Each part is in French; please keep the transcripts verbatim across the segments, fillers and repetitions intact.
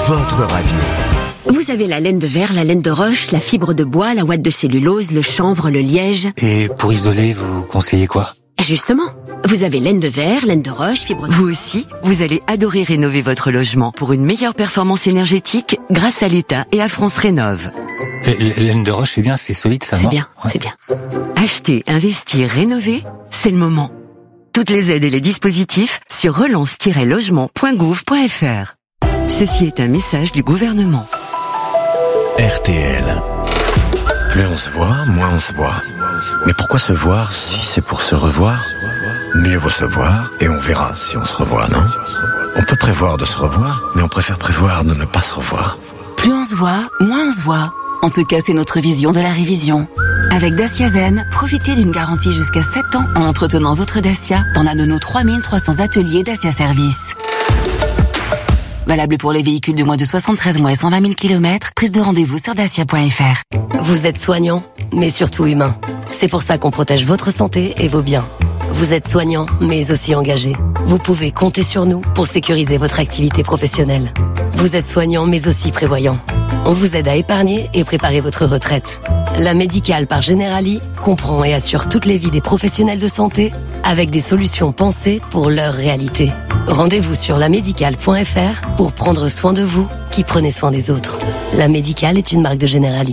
votre radio. Vous avez la laine de verre, la laine de roche, la fibre de bois, la ouate de cellulose, le chanvre, le liège. Et pour isoler, vous conseillez quoi ? Justement, vous avez laine de verre, laine de roche, fibre de... Vous aussi, vous allez adorer rénover votre logement pour une meilleure performance énergétique grâce à l'État et à France Rénov'. La laine de roche, c'est bien, c'est solide, ça, C'est non ? bien, Ouais. c'est bien. Acheter, investir, rénover, c'est le moment. Toutes les aides et les dispositifs sur relance tiret logement point gouv point f r. Ceci est un message du gouvernement. R T L. Plus on se voit, moins on se voit. Mais pourquoi se voir si c'est pour se revoir ? Mieux vaut se voir et on verra si on se revoit, non ? On peut prévoir de se revoir, mais on préfère prévoir de ne pas se revoir. Plus on se voit, moins on se voit. En tout cas, c'est notre vision de la révision. Avec Dacia Zen, profitez d'une garantie jusqu'à sept ans en entretenant votre Dacia dans l'un de nos trois mille trois cents ateliers Dacia Service. Valable pour les véhicules de moins de soixante-treize mois et cent vingt mille kilomètres. Prise de rendez-vous sur dacia point f r. Vous êtes soignant, mais surtout humain. C'est pour ça qu'on protège votre santé et vos biens. Vous êtes soignant, mais aussi engagé. Vous pouvez compter sur nous pour sécuriser votre activité professionnelle. Vous êtes soignant, mais aussi prévoyant. On vous aide à épargner et préparer votre retraite. La Médicale par Generali comprend et assure toutes les vies des professionnels de santé avec des solutions pensées pour leur réalité. Rendez-vous sur la médicale point f r pour prendre soin de vous qui prenez soin des autres. La Médicale est une marque de Generali.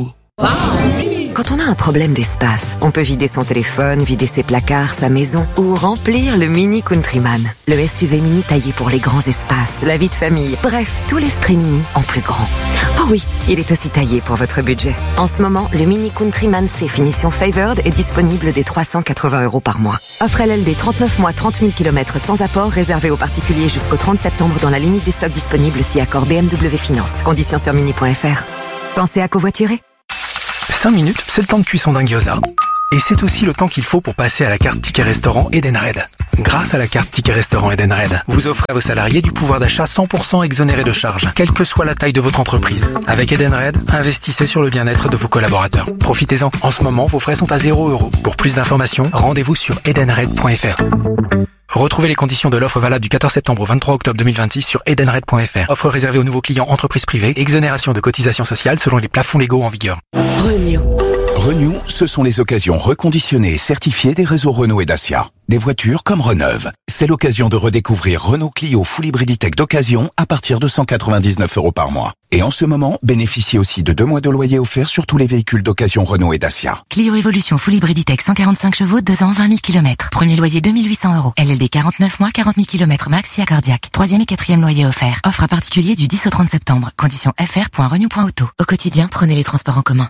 Quand on a un problème d'espace, on peut vider son téléphone, vider ses placards, sa maison ou remplir le Mini Countryman. Le S U V mini taillé pour les grands espaces, la vie de famille, bref, tout l'esprit mini en plus grand. Oh oui, il est aussi taillé pour votre budget. En ce moment, le Mini Countryman C finition Favored est disponible dès trois cent quatre-vingts euros par mois. Offre L L D trente-neuf mois, trente mille kilomètres sans apport, réservé aux particuliers jusqu'au trente septembre dans la limite des stocks disponibles si accord B M W Finance. Conditions sur mini point f r. Pensez à covoiturer. cinq minutes, c'est le temps de cuisson d'un gyoza. Et c'est aussi le temps qu'il faut pour passer à la carte Ticket Restaurant Edenred. Grâce à la carte Ticket Restaurant Edenred, vous offrez à vos salariés du pouvoir d'achat cent pour cent exonéré de charges, quelle que soit la taille de votre entreprise. Avec Edenred, investissez sur le bien-être de vos collaborateurs. Profitez-en. En ce moment, vos frais sont à zéro euro. Pour plus d'informations, rendez-vous sur edenred point f r. Retrouvez les conditions de l'offre valable du quatorze septembre au vingt-trois octobre deux mille vingt-six sur edenred point f r. Offre réservée aux nouveaux clients entreprises privées, exonération de cotisations sociales selon les plafonds légaux en vigueur. Renew. Renew, ce sont les occasions reconditionnées et certifiées des réseaux Renault et Dacia. Des voitures comme Reneuve. C'est l'occasion de redécouvrir Renault Clio Full Hybriditech d'occasion à partir de cent quatre-vingt-dix-neuf euros par mois. Et en ce moment, bénéficiez aussi de deux mois de loyer offerts sur tous les véhicules d'occasion Renault et Dacia. Clio Evolution Full Hybriditech cent quarante-cinq chevaux, deux ans, vingt mille kilomètres. Premier loyer deux mille huit cents euros. L L D quarante-neuf mois, quarante mille kilomètres max si accordiaque. Troisième et quatrième loyer offert. Offre à particulier du dix au trente septembre. Conditions f r point renew point auto. Au quotidien, prenez les transports en commun.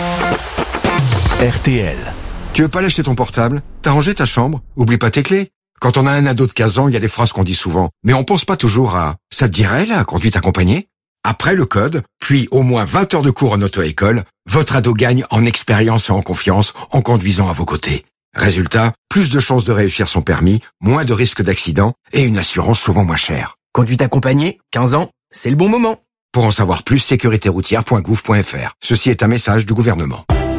R T L. Tu veux pas lâcher ton portable ? T'as rangé ta chambre ? Oublie pas tes clés. Quand on a un ado de quinze ans, il y a des phrases qu'on dit souvent. Mais on pense pas toujours à « ça te dirait, la conduite accompagnée ?» Après le code, puis au moins vingt heures de cours en auto-école, votre ado gagne en expérience et en confiance en conduisant à vos côtés. Résultat, plus de chances de réussir son permis, moins de risques d'accident et une assurance souvent moins chère. Conduite accompagnée, quinze ans, c'est le bon moment. Pour en savoir plus, sécurité routière point gouv point f r. Ceci est un message du gouvernement.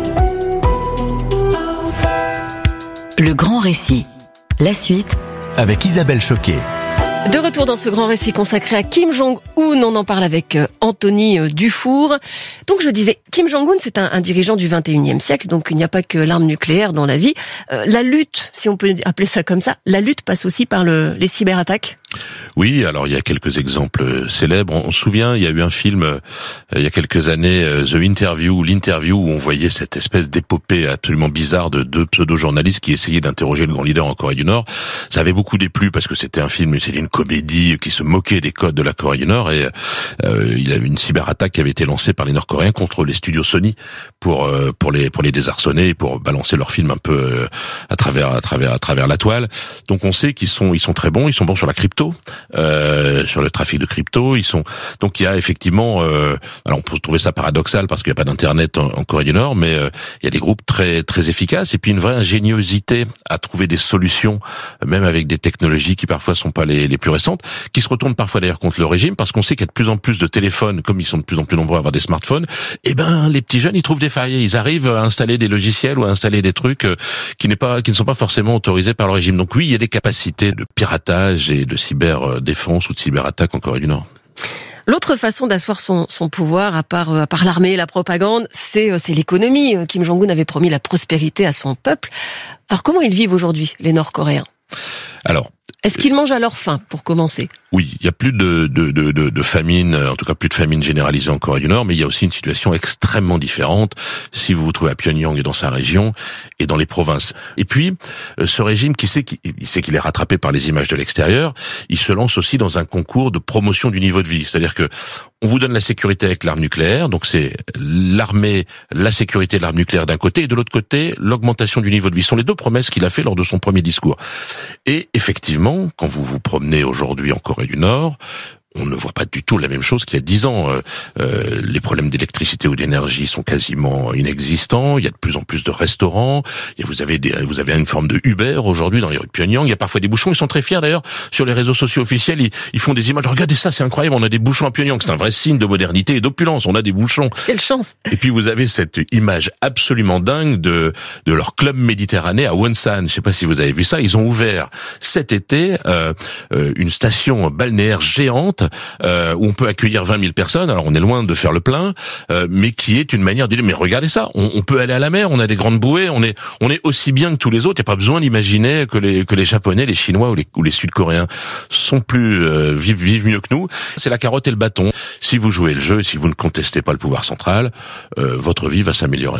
Le grand récit. La suite. Avec Isabelle Choquet. De retour dans ce grand récit consacré à Kim Jong-un, on en parle avec euh, Anthony euh, Dufour. Donc je disais, Kim Jong-un, c'est un, un dirigeant du vingt et unième siècle, donc il n'y a pas que l'arme nucléaire dans la vie. Euh, la lutte, si on peut appeler ça comme ça, la lutte passe aussi par le, les cyberattaques. Oui, alors il y a quelques exemples célèbres. On se souvient, il y a eu un film euh, il y a quelques années, euh, The Interview, l'interview, où on voyait cette espèce d'épopée absolument bizarre de deux pseudo-journalistes qui essayaient d'interroger le grand leader en Corée du Nord. Ça avait beaucoup déplu parce que c'était un film, c'était une comédie qui se moquait des codes de la Corée du Nord, et euh, il y avait une cyberattaque qui avait été lancée par les Nord-Coréens contre les studios Sony pour euh, pour les pour les désarçonner et pour balancer leur film un peu euh, à travers à travers à travers la toile. Donc on sait qu'ils sont ils sont très bons, ils sont bons sur la crypto. Euh, sur le trafic de crypto, ils sont donc il y a effectivement euh, alors on peut trouver ça paradoxal parce qu'il n'y a pas d'internet en, en Corée du Nord, mais euh, il y a des groupes très très efficaces et puis une vraie ingéniosité à trouver des solutions, même avec des technologies qui parfois sont pas les, les plus récentes, qui se retournent parfois d'ailleurs contre le régime parce qu'on sait qu'il y a de plus en plus de téléphones, comme ils sont de plus en plus nombreux à avoir des smartphones, et ben les petits jeunes ils trouvent des failles, ils arrivent à installer des logiciels ou à installer des trucs euh, qui n'est pas qui ne sont pas forcément autorisés par le régime. Donc oui, il y a des capacités de piratage et de cyber défense ou de cyberattaque en Corée du Nord. L'autre façon d'asseoir son, son pouvoir, à part, à part l'armée et la propagande, c'est, c'est l'économie. Kim Jong-un avait promis la prospérité à son peuple. Alors comment ils vivent aujourd'hui, les Nord-Coréens ? Alors, est-ce qu'ils mangent à leur faim, pour commencer ? Oui, il y a plus de, de, de, de, de famine, en tout cas plus de famine généralisée en Corée du Nord, mais il y a aussi une situation extrêmement différente si vous vous trouvez à Pyongyang et dans sa région et dans les provinces. Et puis, ce régime qui sait qu'il, il sait qu'il est rattrapé par les images de l'extérieur, il se lance aussi dans un concours de promotion du niveau de vie. C'est-à-dire que on vous donne la sécurité avec l'arme nucléaire, donc c'est l'armée, la sécurité de l'arme nucléaire d'un côté, et de l'autre côté, l'augmentation du niveau de vie. Ce sont les deux promesses qu'il a fait lors de son premier discours. Et effectivement, quand vous vous promenez aujourd'hui en Corée du Nord, on ne voit pas du tout la même chose qu'il y a dix ans. Euh, euh, les problèmes d'électricité ou d'énergie sont quasiment inexistants. Il y a de plus en plus de restaurants. Il y a, vous avez des, vous avez une forme de Uber aujourd'hui dans les rues de Pyongyang. Il y a parfois des bouchons. Ils sont très fiers d'ailleurs sur les réseaux sociaux officiels. Ils, ils font des images. Regardez ça, c'est incroyable. On a des bouchons à Pyongyang. C'est un vrai signe de modernité et d'opulence. On a des bouchons. Quelle chance. Et puis vous avez cette image absolument dingue de de leur club méditerranéen à Wonsan. Je sais pas si vous avez vu ça. Ils ont ouvert cet été euh, euh, une station balnéaire géante. Euh, où on peut accueillir vingt mille personnes, alors on est loin de faire le plein, euh, mais qui est une manière de dire, mais regardez ça, on, on peut aller à la mer, on a des grandes bouées, on est on est aussi bien que tous les autres, il n'y a pas besoin d'imaginer que les que les Japonais, les Chinois ou les, ou les Sud-Coréens sont plus euh, vivent, vivent mieux que nous. C'est la carotte et le bâton. Si vous jouez le jeu et si vous ne contestez pas le pouvoir central, euh, votre vie va s'améliorer.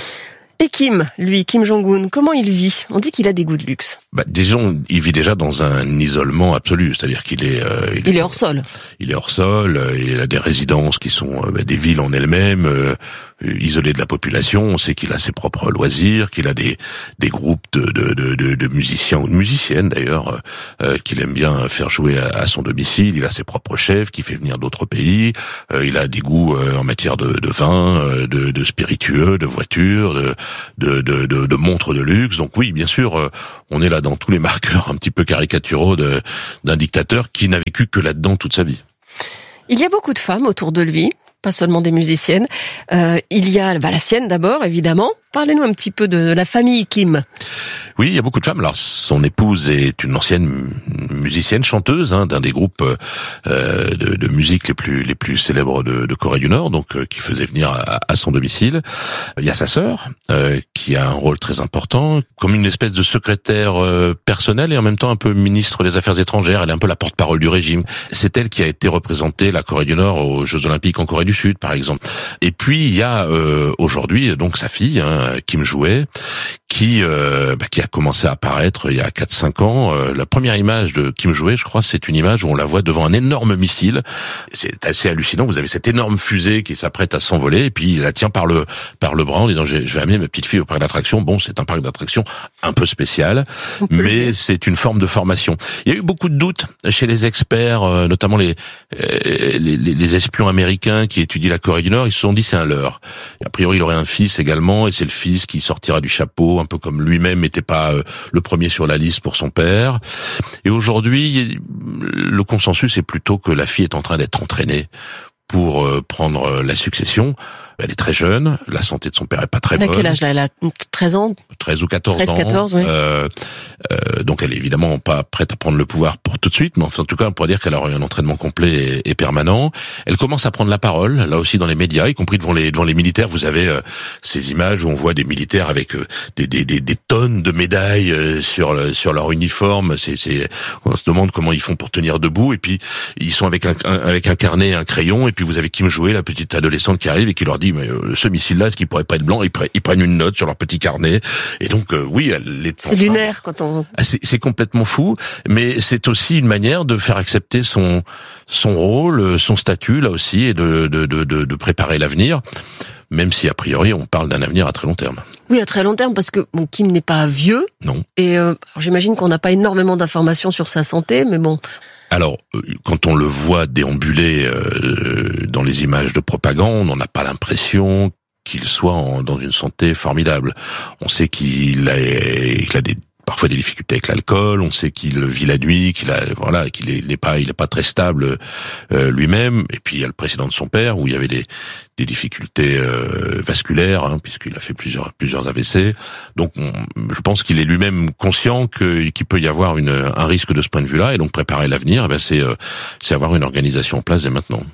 Et Kim, lui, Kim Jong-un, comment il vit ? On dit qu'il a des goûts de luxe. Bah, disons, il vit déjà dans un isolement absolu, c'est-à-dire qu'il est... Euh, il, il est hors sol. Il est hors sol, euh, il a des résidences qui sont euh, bah, des villes en elles-mêmes, euh, isolées de la population. On sait qu'il a ses propres loisirs, qu'il a des des groupes de de de, de, de musiciens ou de musiciennes d'ailleurs, euh, qu'il aime bien faire jouer à, à son domicile. Il a ses propres chefs qui fait venir d'autres pays. Euh, il a des goûts euh, en matière de, de vin, euh, de, de spiritueux, de voitures, de De, de, de, de montres de luxe. Donc oui, bien sûr, euh, on est là dans tous les marqueurs un petit peu caricaturaux de, d'un dictateur qui n'a vécu que là-dedans toute sa vie. Il y a beaucoup de femmes autour de lui, pas seulement des musiciennes. Euh, il y a bah, la sienne d'abord, évidemment. Parlez-nous un petit peu de la famille Kim. Oui, il y a beaucoup de femmes. Alors, son épouse est une ancienne musicienne, chanteuse, hein, d'un des groupes euh, de, de musique les plus les plus célèbres de, de Corée du Nord, donc euh, qui faisait venir à, à son domicile. Il y a sa sœur euh, qui a un rôle très important, comme une espèce de secrétaire euh, personnelle et en même temps un peu ministre des Affaires étrangères. Elle est un peu la porte-parole du régime. C'est elle qui a été représentée la Corée du Nord aux Jeux Olympiques en Corée du Sud, par exemple. Et puis il y a euh, aujourd'hui donc sa fille, hein, Kim Joo-hee, qui euh, bah, qui a commencé à apparaître il y a quatre cinq ans. Euh, la première image de Kim Joo-hee, je crois, c'est une image où on la voit devant un énorme missile. C'est assez hallucinant. Vous avez cette énorme fusée qui s'apprête à s'envoler, et puis il la tient par le par le bras en disant je vais amener ma petite fille au parc d'attractions. Bon, c'est un parc d'attractions un peu spécial, mais c'est une forme de formation. Il y a eu beaucoup de doutes chez les experts, euh, notamment les, euh, les les espions américains qui étudient la Corée du Nord. Ils se sont dit c'est un leurre. A priori, il aurait un fils également, et c'est le fils qui sortira du chapeau, un peu comme lui-même n'était pas euh, le premier sur la liste pour son père. Et aujourd'hui, le consensus est plutôt que la fille est en train d'être entraînée pour euh, prendre la succession. Elle est très jeune, la santé de son père est pas très bonne. À quel âge là ? Elle a treize ans ? treize ou quatorze ans. treize, quatorze, oui. Euh, euh, donc elle est évidemment pas prête à prendre le pouvoir pour tout de suite, mais enfin, en tout cas on pourrait dire qu'elle a eu un entraînement complet et, et permanent. Elle commence à prendre la parole, là aussi dans les médias, y compris devant les devant les militaires. Vous avez euh, ces images où on voit des militaires avec euh, des, des des des tonnes de médailles euh, sur le, sur leur uniforme. C'est c'est on se demande comment ils font pour tenir debout. Et puis ils sont avec un, un avec un carnet, et un crayon. Et puis vous avez Kim Joo-hee, la petite adolescente qui arrive et qui leur dit mais euh, ce missile-là, est-ce qu'il pourrait pas être blanc ? Ils, pre- ils prennent une note sur leur petit carnet. Et donc, euh, oui, elle est... C'est lunaire quand on... Ah, c'est, c'est complètement fou, mais c'est aussi une manière de faire accepter son son rôle, son statut, là aussi, et de, de, de, de, de préparer l'avenir, même si, a priori, on parle d'un avenir à très long terme. Oui, à très long terme, parce que bon, Kim n'est pas vieux. Non. Et euh, alors, j'imagine qu'on n'a pas énormément d'informations sur sa santé, mais bon... Alors, quand on le voit déambuler euh, dans les images de propagande, on n'a pas l'impression qu'il soit en, dans une santé formidable. On sait qu'il a, qu'il a des, parfois des difficultés avec l'alcool. On sait qu'il vit la nuit, qu'il a, voilà, qu'il est, il n'est pas, il est pas très stable euh, lui-même. Et puis il y a le précédent de son père où il y avait des, des difficultés euh, vasculaires, hein, puisqu'il a fait plusieurs, plusieurs A V C. Donc, on, je pense qu'il est lui-même conscient que, qu'il peut y avoir une, un risque de ce point de vue-là, et donc préparer l'avenir, eh ben c'est, euh, c'est avoir une organisation en place dès maintenant.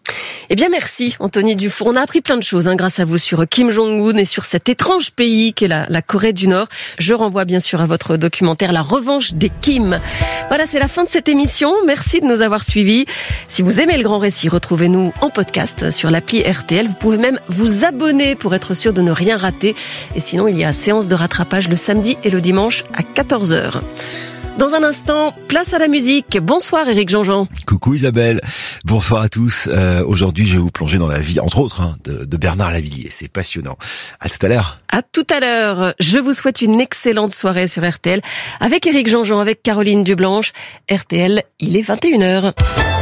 Eh bien, merci, Anthony Dufour. On a appris plein de choses hein, grâce à vous sur Kim Jong-un et sur cet étrange pays qu'est la, la Corée du Nord. Je renvoie bien sûr à votre documentaire La Revanche des Kim. Voilà, c'est la fin de cette émission. Merci de nous avoir suivis. Si vous aimez le grand récit, retrouvez-nous en podcast sur l'appli R T L. Vous pouvez même vous abonner pour être sûr de ne rien rater. Et sinon, il y a séance de rattrapage le samedi et le dimanche à quatorze heures. Dans un instant, place à la musique. Bonsoir Éric Jean-Jean. Coucou Isabelle, bonsoir à tous. Euh, aujourd'hui, je vais vous plonger dans la vie, entre autres, hein, de, de Bernard Lavilliers. C'est passionnant. À tout à l'heure. À tout à l'heure. Je vous souhaite une excellente soirée sur R T L avec Éric Jean-Jean, avec Caroline Dublanche. R T L, il est vingt et une heures.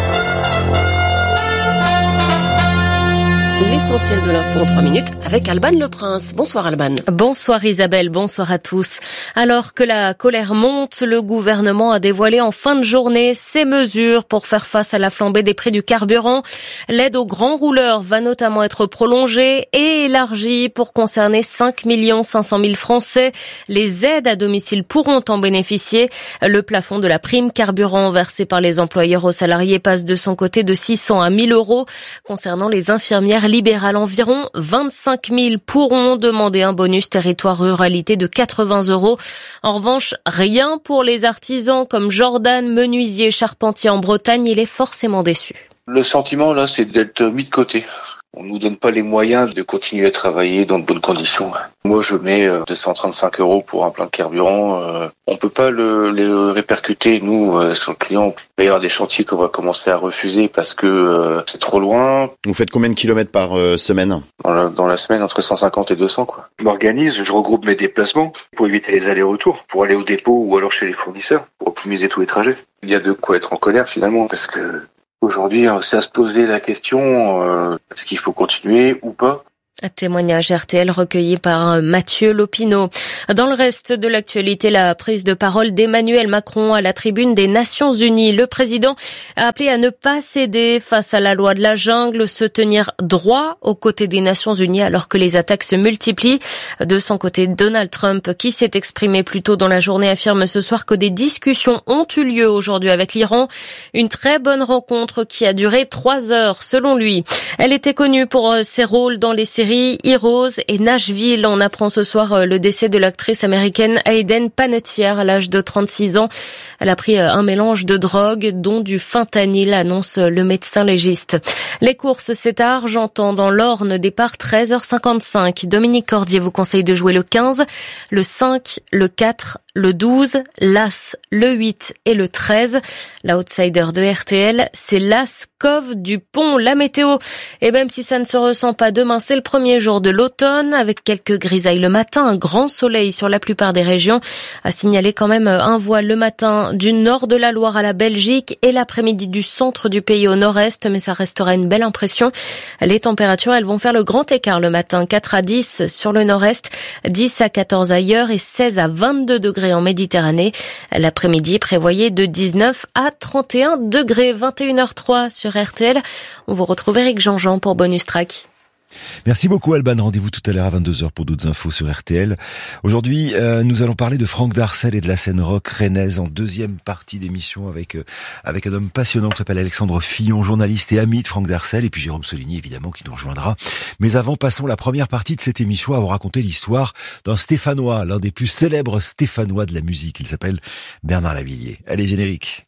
L'essentiel de l'info en trois minutes avec Alban Le Prince. Bonsoir Alban. Bonsoir Isabelle, bonsoir à tous. Alors que la colère monte, le gouvernement a dévoilé en fin de journée ses mesures pour faire face à la flambée des prix du carburant. L'aide aux grands rouleurs va notamment être prolongée et élargie pour concerner cinq millions cinq cent mille Français. Les aides à domicile pourront en bénéficier. Le plafond de la prime carburant versée par les employeurs aux salariés passe de son côté de six cents à mille euros. Concernant les infirmières libérales, environ vingt-cinq mille pourront demander un bonus territoire ruralité de quatre-vingts euros. En revanche, rien pour les artisans comme Jordan, menuisier, charpentier en Bretagne. Il est forcément déçu. Le sentiment là, c'est d'être mis de côté. On nous donne pas les moyens de continuer à travailler dans de bonnes conditions. Moi, je mets deux cent trente-cinq euros pour un plein de carburant. Euh, on peut pas le, le répercuter, nous, euh, sur le client. Il va y avoir des chantiers qu'on va commencer à refuser parce que euh, c'est trop loin. Vous faites combien de kilomètres par euh, semaine ? Dans la, dans la semaine, entre cent cinquante et deux cents, quoi. Je m'organise, je regroupe mes déplacements pour éviter les allers-retours, pour aller au dépôt ou alors chez les fournisseurs, pour optimiser tous les trajets. Il y a de quoi être en colère, finalement, parce que aujourd'hui, c'est à se poser la question, euh, est-ce qu'il faut continuer ou pas ? Un témoignage R T L recueilli par Mathieu Lopineau. Dans le reste de l'actualité, la prise de parole d'Emmanuel Macron à la tribune des Nations Unies. Le président a appelé à ne pas céder face à la loi de la jungle, se tenir droit aux côtés des Nations Unies alors que les attaques se multiplient. De son côté, Donald Trump, qui s'est exprimé plus tôt dans la journée, affirme ce soir que des discussions ont eu lieu aujourd'hui avec l'Iran. Une très bonne rencontre qui a duré trois heures selon lui. Elle était connue pour ses rôles dans les séries Heroes et Nashville. On apprend ce soir le décès de l'actrice américaine Hayden Panettiere à l'âge de trente-six ans. Elle a pris un mélange de drogues, dont du fentanyl, annonce le médecin légiste. Les courses, c'est à Argentan, dans l'Orne, départ treize heures cinquante-cinq. Dominique Cordier vous conseille de jouer le quinze, le cinq, le quatre, le douze, l'As, le huit et le treize. La outsider de R T L, c'est l'As Cove du Pont. La météo, et même si ça ne se ressent pas demain, c'est le premier jour de l'automne, avec quelques grisailles le matin, un grand soleil sur la plupart des régions. À signaler quand même un voile le matin du nord de la Loire à la Belgique et l'après-midi du centre du pays au nord-est, mais ça restera une belle impression. Les températures, elles vont faire le grand écart le matin, quatre à dix sur le nord-est, dix à quatorze ailleurs et seize à vingt-deux degrés en Méditerranée. L'après-midi, prévoyez de dix-neuf à trente et un degrés. vingt et une heures trois sur R T L. On vous retrouve Éric Jean-Jean pour Bonus Track. Merci beaucoup Alban, rendez-vous tout à l'heure à vingt-deux heures pour d'autres infos sur R T L. Aujourd'hui, euh, nous allons parler de Franck Darcel et de la scène rock rennaise en deuxième partie d'émission avec euh, avec un homme passionnant qui s'appelle Alexandre Fillon, journaliste et ami de Franck Darcel, et puis Jérôme Soligny évidemment qui nous rejoindra. Mais avant, passons la première partie de cette émission à vous raconter l'histoire d'un Stéphanois, l'un des plus célèbres Stéphanois de la musique. Il s'appelle Bernard Lavilliers. Allez, générique.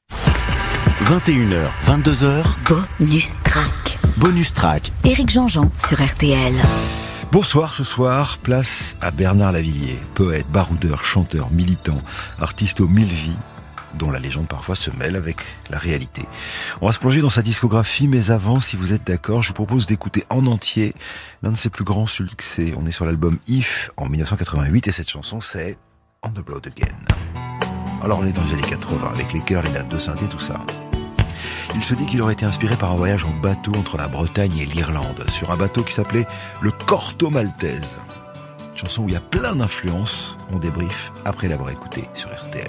vingt et une heures, vingt-deux heures. Bonus Track. Bonus Track. Éric Jean-Jean sur R T L. Bonsoir, ce soir, place à Bernard Lavilliers, poète, baroudeur, chanteur, militant, artiste aux mille vies, dont la légende parfois se mêle avec la réalité. On va se plonger dans sa discographie, mais avant, si vous êtes d'accord, je vous propose d'écouter en entier l'un de ses plus grands succès. On est sur l'album If en dix-neuf cent quatre-vingt-huit et cette chanson c'est On the Road Again. Alors on est dans les années quatre-vingts avec les chœurs, les nappes de synthé, tout ça. Il se dit qu'il aurait été inspiré par un voyage en bateau entre la Bretagne et l'Irlande, sur un bateau qui s'appelait le Corto Maltese. Une chanson où il y a plein d'influences. On débrief après l'avoir écouté sur R T L.